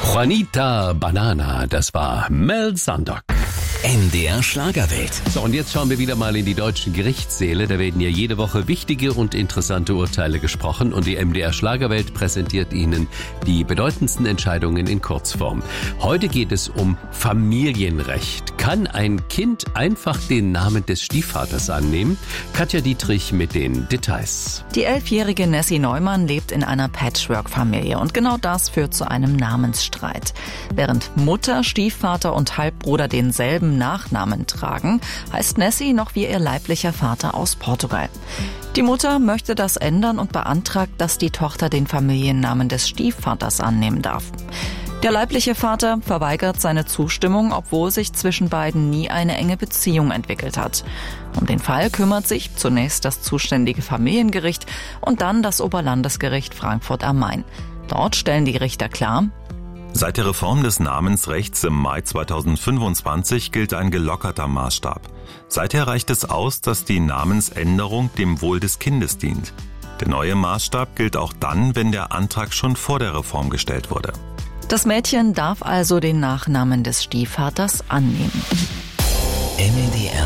Juanita Banana, das war Mel Sandock. MDR Schlagerwelt. So, und jetzt schauen wir wieder mal in die deutschen Gerichtssäle. Da werden ja jede Woche wichtige und interessante Urteile gesprochen und die MDR Schlagerwelt präsentiert Ihnen die bedeutendsten Entscheidungen in Kurzform. Heute geht es um Familienrecht. Kann ein Kind einfach den Namen des Stiefvaters annehmen? Katja Dietrich mit den Details. Die 11-jährige Nessie Neumann lebt in einer Patchwork-Familie und genau das führt zu einem Namensstreit. Während Mutter, Stiefvater und Halbbruder denselben Nachnamen tragen, heißt Nessie noch wie ihr leiblicher Vater aus Portugal. Die Mutter möchte das ändern und beantragt, dass die Tochter den Familiennamen des Stiefvaters annehmen darf. Der leibliche Vater verweigert seine Zustimmung, obwohl sich zwischen beiden nie eine enge Beziehung entwickelt hat. Um den Fall kümmert sich zunächst das zuständige Familiengericht und dann das Oberlandesgericht Frankfurt am Main. Dort stellen die Richter klar: Seit der Reform des Namensrechts im Mai 2025 gilt ein gelockerter Maßstab. Seither reicht es aus, dass die Namensänderung dem Wohl des Kindes dient. Der neue Maßstab gilt auch dann, wenn der Antrag schon vor der Reform gestellt wurde. Das Mädchen darf also den Nachnamen des Stiefvaters annehmen. MDR